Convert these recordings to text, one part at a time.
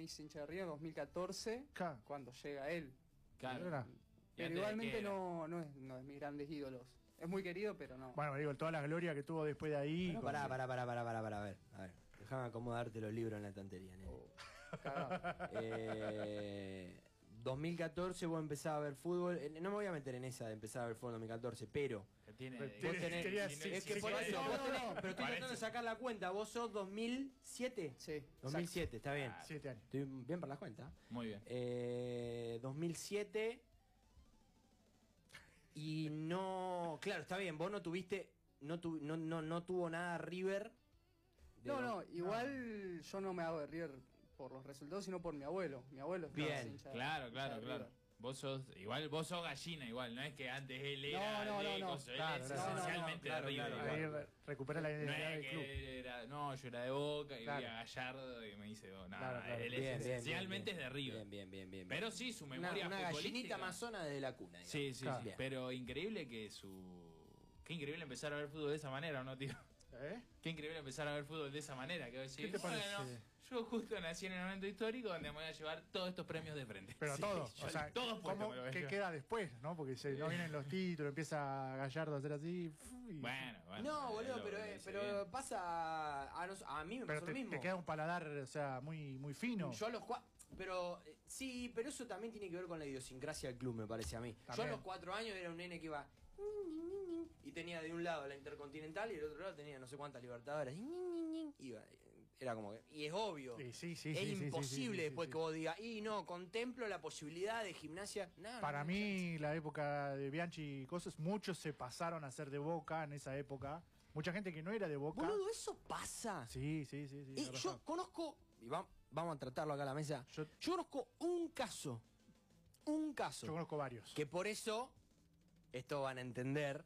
hice hincha de River en 2014, Claro. cuando llega él. Claro. Era. Pero igualmente no es mis grandes ídolos. Es muy querido, pero no. Bueno, digo, toda la gloria que tuvo después de ahí. Bueno, pará, a ver. Déjame acomodarte los libros en la estantería, nene. Cagado. 2014 vos empezás a ver fútbol. No me voy a meter en esa de empezar a ver fútbol en 2014, pero Que tiene, Vos es que por eso vos tenés, pero estoy tratando de sacar la cuenta. Vos sos 2007. Sí. 2007, está bien. 7 años. Estoy bien para las cuentas. Muy bien. 2007. Y no. Claro, está bien. Vos no tuviste. No tuvo nada River. No, igual yo no me hago de River por los resultados, sino por mi abuelo. Mi abuelo es Bien, hincha de Claro. River. Vos sos gallina igual, no es que antes él era No. de coso, él Claro, es claro. esencialmente Claro, de River. claro, Ahí igual. recupera la No identidad es del club. que yo era de Boca y Claro. vi a Gallardo y me dice, no, Claro, claro. él Bien, esencialmente bien, es de River. Bien. Pero sí, su memoria una gallinita futbolística- amazona desde la cuna. digamos. Sí, Claro. sí. Pero increíble que Qué increíble empezar a ver fútbol de esa manera, ¿no, tío? ¿Eh? Qué increíble empezar a ver fútbol de esa manera. Que decir, ¿Qué te parece? bueno, yo justo nací en el momento histórico donde me voy a llevar todos estos premios de frente. Pero Sí, todo, yo o sea, todos puestos ¿cómo, me lo voy a ¿qué llevar. queda después? ¿No? Porque no vienen los títulos, empieza Gallardo a hacer así. Y- Bueno. No, boludo, lo dice pero bien. pasa. A mí me pero pasó lo mismo. te queda un paladar, o sea, muy, muy fino. Yo a los 4. Pero sí, pero eso también tiene que ver con la idiosincrasia del club, me parece a mí. Yo También. a los 4 años era un nene que iba. Y tenía de un lado la Intercontinental y del otro lado tenía no sé cuántas Libertadores. Iba, era como que. Y es obvio. Sí, es imposible después sí. que vos digas, y no, contemplo la posibilidad de Gimnasia. No, Para no, mí, la época de Bianchi y cosas, muchos se pasaron a ser de Boca en esa época. Mucha gente que no era de Boca. Boludo, eso pasa. Sí. Y yo conozco, y vamos a tratarlo acá a la mesa. Yo conozco un caso. Yo conozco varios. Que por eso, esto van a entender,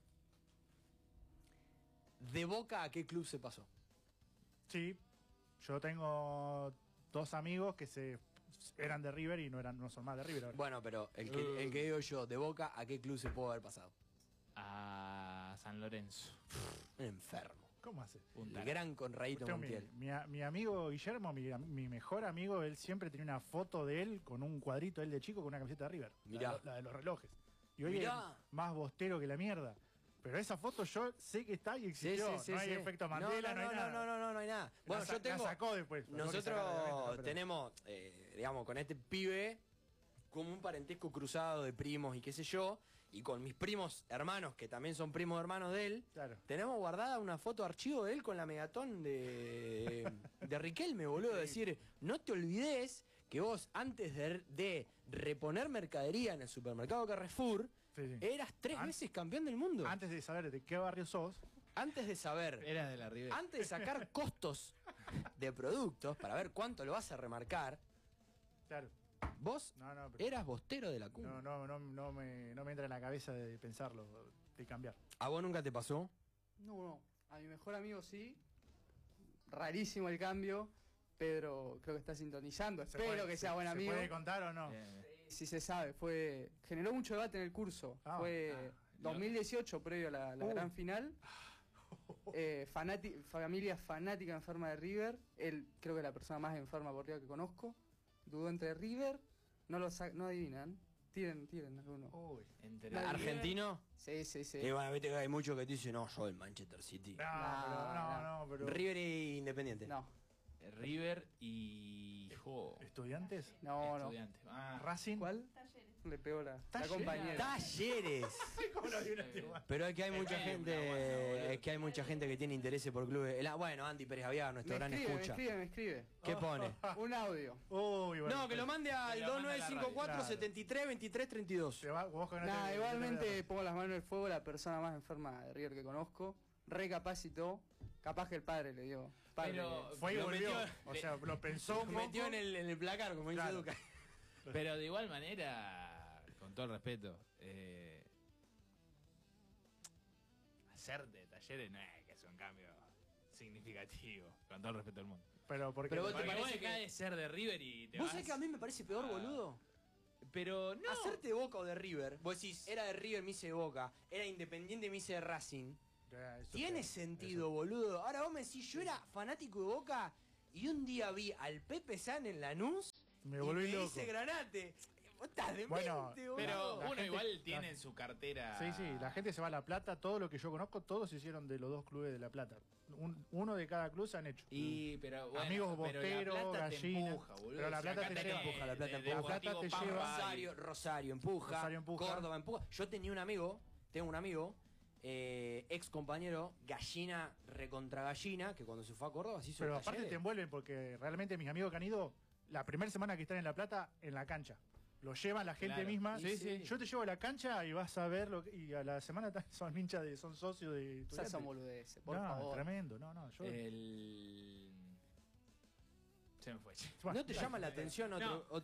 de Boca a qué club se pasó. Sí, yo tengo 2 amigos que eran de River y no son más de River ahora. Bueno, pero el que digo yo, de Boca a qué club se puede haber pasado. A San Lorenzo. Un enfermo. ¿Cómo hace? El gran Conradito Tengo Montiel. mi amigo Guillermo, mi mejor amigo, él siempre tenía una foto de él con un cuadrito él de chico con una camiseta de River. Mirá. La de los relojes. Y hoy Mirá. es más bostero que la mierda. Pero esa foto yo sé que está y existió. No hay efecto Mandela, no hay nada. No hay nada. Bueno, yo tengo. La sacó después. Nosotros tenemos, digamos, con este pibe como un parentesco cruzado de primos y qué sé yo, y con mis primos hermanos, que también son primos hermanos de él, Claro. tenemos guardada una foto archivo de él con la Megatón de Riquelme, boludo. Decir, no te olvides que vos, antes de reponer mercadería en el supermercado Carrefour, Sí. eras 3 veces campeón del mundo. Antes de saber de qué barrio sos, Antes de saber, Era de la River. antes de sacar costos de productos para ver cuánto lo vas a remarcar, claro. vos No, pero- eras bostero de la cuna. No me entra en la cabeza de pensarlo, de cambiar. ¿A vos nunca te pasó? No. A mi mejor amigo sí. Rarísimo el cambio. Pedro creo que está sintonizando. Espero que sea buen amigo. ¿Se puede contar o no? Si se sabe, generó mucho debate en el curso. Fue 2018, previo a la gran final. Familia fanática enferma de River. Él creo que es la persona más enferma por River que conozco. Dudó entre River. No adivinan. Tiren alguno. Uy. Entre Nadie. ¿Argentino? Sí. Y bueno, viste que hay muchos que te dicen, no, yo el Manchester City. Pero River e Independiente. No. River y... ¿Estudiantes? No. Estudiante. ¿Racing? ¿Cuál? Le pegó la Talleres. compañera. Talleres. ¿Cómo lo adivinaste igual? Pero es que hay mucha bueno, gente, boludo. es que hay mucha gente que tiene intereses por clubes. Bueno, Andy Pérez Aviar, nuestro gran escucha. Me escribe. ¿Qué pone? Un audio. Uy, bueno, No, que lo mande al Que lo mande a la 2954 radio. 73 23 32. Vos que no Nada, te- igualmente pongo las manos en el fuego, la persona más enferma de River que conozco. Recapacitó. Capaz que el padre le dio. Padre, Pero- Fue y Lo volvió. metió- O sea, lo pensó un Lo metió poco. en el placar, como dice Claro. Duca. Pero de igual manera, con todo el respeto, hacer de Talleres no es que es un cambio significativo, con todo el respeto del mundo. Pero porque Pero vos te Porque parece vos que- dejás de ser de River y te ¿Vos vas... sabés que a mí me parece peor, boludo? Pero no. Hacerte de Boca o de River. Vos decís, era de River, me hice de Boca. Era Independiente, me hice de Racing. Eso Tiene sí, sentido, boludo. Ahora vos me decís, yo era fanático de Boca y un día vi al Pepe San en Lanús Me y volví me loco. dice Granate. Vos estás demente, Bueno, boludo. Pero La uno gente- igual tiene en su cartera. Sí, sí, la gente se va a La Plata, todo lo que yo conozco, todos se hicieron de los 2 clubes de La Plata. Uno de cada club se han hecho. Pero bueno, Amigos pero La bosteros, Plata te Gallina. empuja, boludo. Pero La Si Plata acá te tenés lleva. Empuja, La Plata de empuja. La Plata Deportivo te lleva. Pampa y- Rosario empuja, Rosario empuja. Córdoba empuja. Yo tenía un amigo, tengo un amigo, ex compañero, gallina recontra gallina, que cuando se fue a Córdoba se hizo Pero el aparte Talleres. te envuelven porque realmente mis amigos que han ido la primera semana que están en La Plata, en la cancha. Lo llevan la gente Claro. misma. Sí, sí. Yo te llevo a la cancha y vas a ver y a la semana son hinchas son socios de Esas estudiantes. son boludeces, por No, favor. tremendo, yo Se me fue. ¿No te llama la atención otro, No. otro